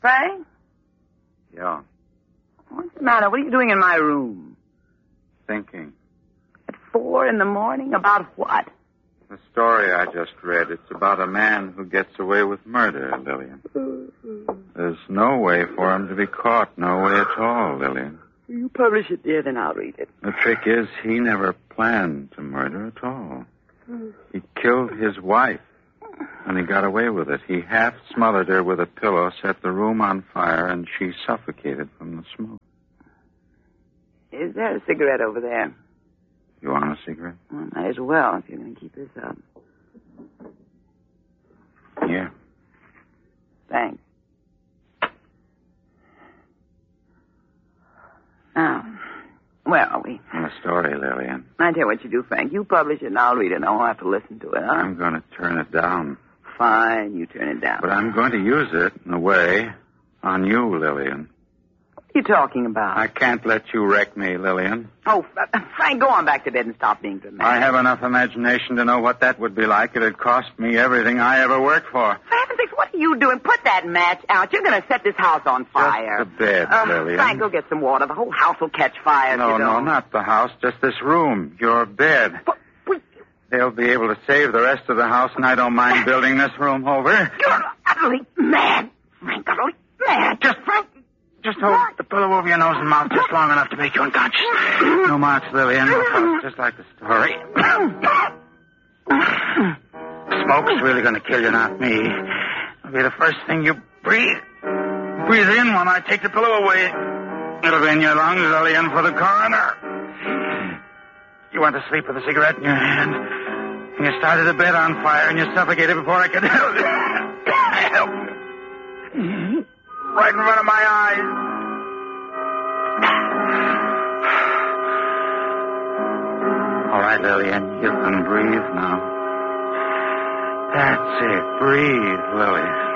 Frank? Yeah. What's the matter? What are you doing in my room? Thinking. At 4 a.m? About what? The story I just read, it's about a man who gets away with murder, Lillian. There's no way for him to be caught. No way at all, Lillian. You publish it there, then I'll read it. The trick is he never planned to murder at all. He killed his wife, and he got away with it. He half smothered her with a pillow, set the room on fire, and she suffocated from the smoke. Is there a cigarette over there? You want a cigarette? Well, might as well if you're going to keep this up. Here. Thanks. Now, where are we? The story, Lillian. I tell you what you do, Frank. You publish it and I'll read it and I won't have to listen to it, huh? I'm going to turn it down. Fine, you turn it down. But I'm going to use it, in a way, on you, Lillian. What are you talking about? I can't let you wreck me, Lillian. Oh, Frank, go on back to bed and stop being dramatic. I have enough imagination to know what that would be like. It'd cost me everything I ever worked for. For heaven's sakes, what are you doing? Put that match out. You're going to set this house on fire. Just the bed, Lillian. Frank, go get some water. The whole house will catch fire. No, not the house. Just this room. Your bed. But They'll be able to save the rest of the house, and I don't mind building this room over. You're utterly mad, Frank. Utterly mad. Just hold the pillow over your nose and mouth just long enough to make you unconscious. No marks, Lillian. No marks, just like the story. Smoke's really going to kill you, not me. It'll be the first thing you breathe. Breathe in when I take the pillow away. It'll be in your lungs, Lillian, for the coroner. You went to sleep with a cigarette in your hand. And you started the bed on fire, and you suffocated before I could help you. Right in front of my eyes. All right, Lillian, you can breathe now. That's it. Breathe, Lily.